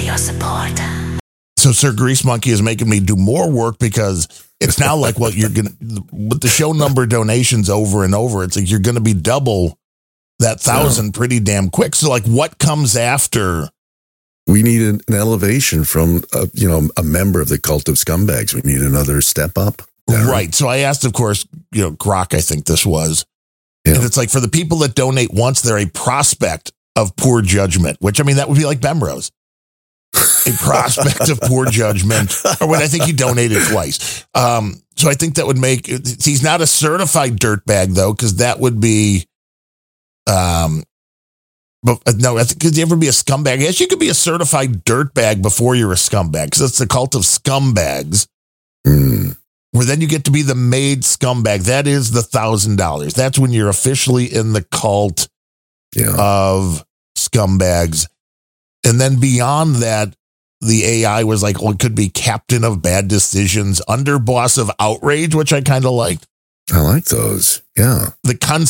your support. So Sir Grease Monkey is making me do more work because it's now like what you're going to, with the show number donations over and over, it's like you're going to be double that 1,000 pretty damn quick. So like what comes after? We need an elevation from, a member of the Cult of Scumbags. We need another step up. Right. So I asked, of course, Grok, I think this was. Yeah. And it's like for the people that donate once, they're a prospect of poor judgment, which I mean, that would be like Bemrose. A prospect of poor judgment, or when I think he donated twice. So I think that would make, he's not a certified dirtbag though, because that would be, but no, I think, could you ever be a scumbag? I guess you could be a certified dirtbag before you're a scumbag, because it's the Cult of Scumbags, where then you get to be the made scumbag. That is the $1,000. That's when you're officially in the cult of scumbags. And then beyond that, the AI was like, well, it could be captain of bad decisions, underboss of outrage, which I kind of liked. I like those. Yeah. The